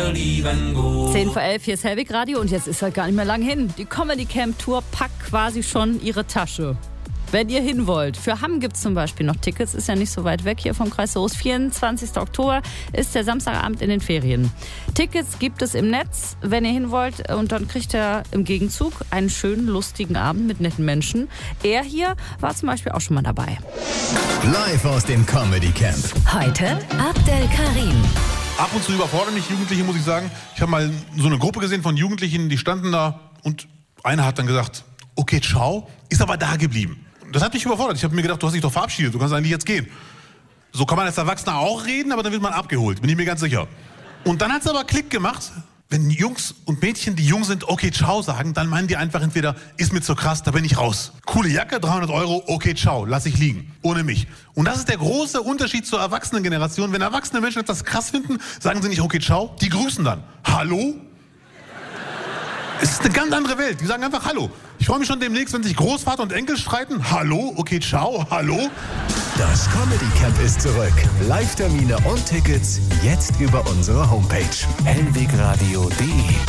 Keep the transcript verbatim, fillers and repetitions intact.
lieben gut. zehn vor elf, hier ist Hellwig Radio und jetzt ist halt gar nicht mehr lang hin. Die Comedy Camp Tour packt quasi schon ihre Tasche. Wenn ihr hin wollt. Für Hamm gibt es zum Beispiel noch Tickets, ist ja nicht so weit weg hier vom Kreis Soest. vierundzwanzigster Oktober ist der Samstagabend in den Ferien. Tickets gibt es im Netz, wenn ihr hin wollt. Und dann kriegt ihr im Gegenzug einen schönen, lustigen Abend mit netten Menschen. Er hier war zum Beispiel auch schon mal dabei. Live aus dem Comedy Camp. Heute Abdel Karim. Ab und zu überfordern mich Jugendliche, muss ich sagen. Ich habe mal so eine Gruppe gesehen von Jugendlichen, die standen da und einer hat dann gesagt, okay, ciao, ist aber da geblieben. Das hat mich überfordert. Ich habe mir gedacht, du hast dich doch verabschiedet, du kannst eigentlich jetzt gehen. So kann man als Erwachsener auch reden, aber dann wird man abgeholt, bin ich mir ganz sicher. Und dann hat es aber Klick gemacht. Wenn Jungs und Mädchen, die jung sind, okay, ciao sagen, dann meinen die einfach entweder, ist mir zu krass, da bin ich raus. Coole Jacke, dreihundert Euro, okay, ciao, lass ich liegen, ohne mich. Und das ist der große Unterschied zur Erwachsenengeneration. Wenn erwachsene Menschen etwas krass finden, sagen sie nicht, okay, ciao, die grüßen dann. Hallo? Es ist eine ganz andere Welt. Die sagen einfach Hallo. Ich freue mich schon demnächst, wenn sich Großvater und Enkel streiten. Hallo, okay, ciao, hallo. Das Comedy Camp ist zurück. Live-Termine und Tickets jetzt über unsere Homepage hellwegradio punkt de.